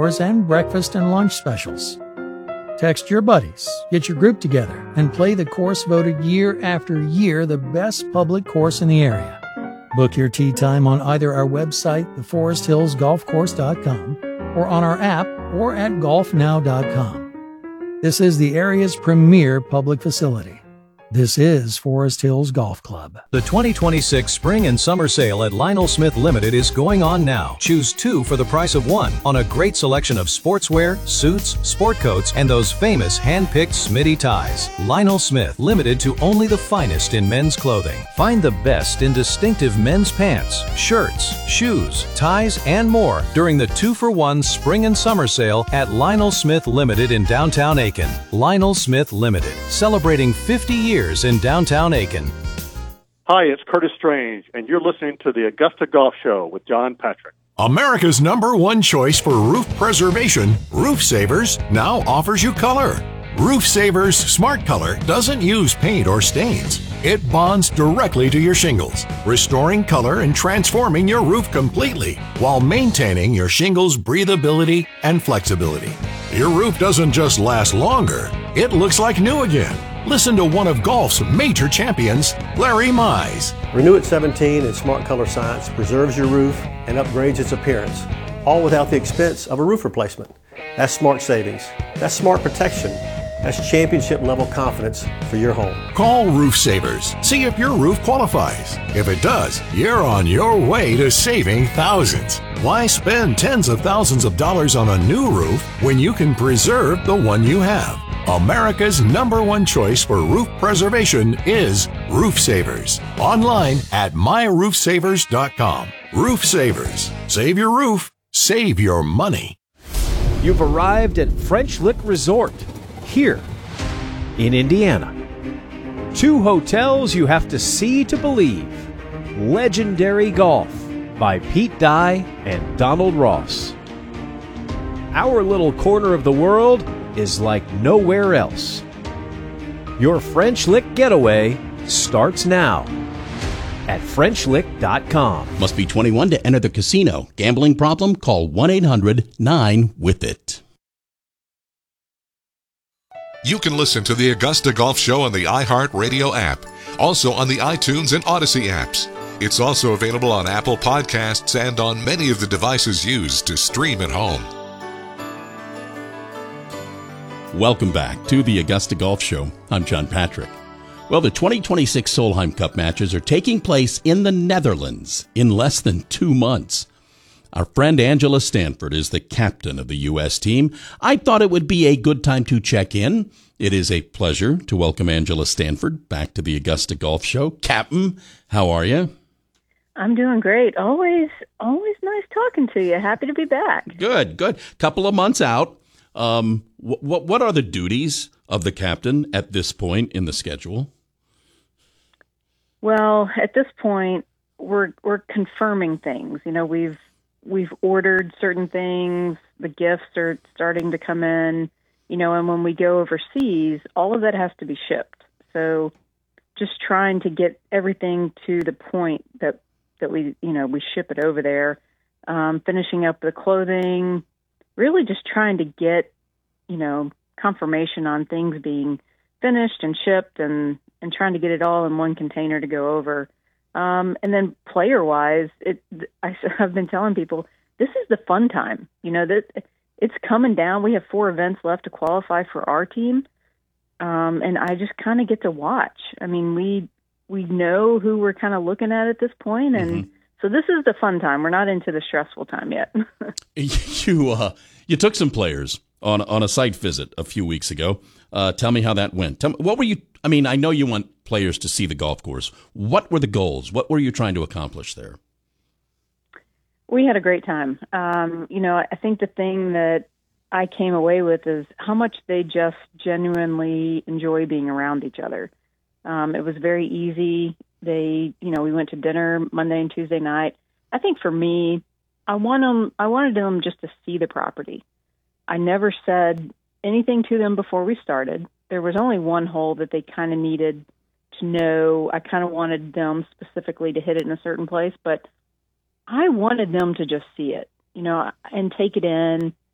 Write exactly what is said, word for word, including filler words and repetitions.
and breakfast and lunch specials. Text your buddies, get your group together, and play the course voted year after year the best public course in the area. Book your tee time on either our website, the forest hills golf course dot com, or on our app, or at golf now dot com. This is the area's premier public facility. This is Forest Hills Golf Club. The twenty twenty-six Spring and Summer Sale at Lionel Smith Limited is going on now. Choose two for the price of one on a great selection of sportswear, suits, sport coats, and those famous hand-picked Smitty ties. Lionel Smith Limited to only the finest in men's clothing. Find the best in distinctive men's pants, shirts, shoes, ties, and more during the two for one Spring and Summer Sale at Lionel Smith Limited in downtown Aiken. Lionel Smith Limited, celebrating fifty years in downtown Aiken. Hi, it's Curtis Strange, and you're listening to the Augusta Golf Show with John Patrick. America's number one choice for roof preservation, Roof Savers, now offers you color. Roof Savers Smart Color doesn't use paint or stains. It bonds directly to your shingles, restoring color and transforming your roof completely while maintaining your shingles' breathability and flexibility. Your roof doesn't just last longer, it looks like new again. Listen to one of golf's major champions, Larry Mize. Renew It seventeen and Smart Color Science preserves your roof and upgrades its appearance, all without the expense of a roof replacement. That's smart savings. That's smart protection. That's championship level confidence for your home. Call Roof Savers. See if your roof qualifies. If it does, you're on your way to saving thousands. Why spend tens of thousands of dollars on a new roof when you can preserve the one you have? America's number one choice for roof preservation is Roof Savers. Online at my roof savers dot com. Roof Savers. Save your roof. Save your money. You've arrived at French Lick Resort, here in Indiana. Two hotels you have to see to believe. Legendary Golf by Pete Dye and Donald Ross. Our little corner of the world is like nowhere else. Your French Lick getaway starts now at French Lick dot com. Must be twenty-one to enter the casino. Gambling problem? Call one eight hundred nine with it. You can listen to the Augusta Golf Show on the iHeartRadio app, also on the iTunes and Odyssey apps. It's also available on Apple Podcasts and on many of the devices used to stream at home. Welcome back to the Augusta Golf Show. I'm John Patrick. Well, the twenty twenty-six Solheim Cup matches are taking place in the Netherlands in less than two months. Our friend Angela Stanford is the captain of the U S team. I thought it would be a good time to check in. It is a pleasure to welcome Angela Stanford back to the Augusta Golf Show. Captain, how are you? I'm doing great. Always, always nice talking to you. Happy to be back. Good, good. Couple of months out. Um, what what are the duties of the captain at this point in the schedule? Well, at this point, we're we're confirming things. You know, we've we've ordered certain things. The gifts are starting to come in. You know, and when we go overseas, all of that has to be shipped. So, just trying to get everything to the point that that we you know we ship it over there. Um, finishing up the clothing. Really just trying to get, you know, confirmation on things being finished and shipped and, and trying to get it all in one container to go over. Um, and then player-wise, it, I, I've been telling people, this is the fun time. You know, that it's coming down. We have four events left to qualify for our team. Um, and I just kind of get to watch. I mean, we we know who we're kind of looking at at this point, and mm-hmm. So this is the fun time. We're not into the stressful time yet. you uh, you took some players on on a site visit a few weeks ago. Uh, tell me how that went. Tell me, what were you? I mean, I know you want players to see the golf course. What were the goals? What were you trying to accomplish there? We had a great time. Um, you know, I think the thing that I came away with is how much they just genuinely enjoy being around each other. Um, it was very easy. They, you know, we went to dinner Monday and Tuesday night. I think for me, I want them, I wanted them just to see the property. I never said anything to them before we started. There was only one hole that they kind of needed to know. I kind of wanted them specifically to hit it in a certain place, but I wanted them to just see it, you know, and take it in.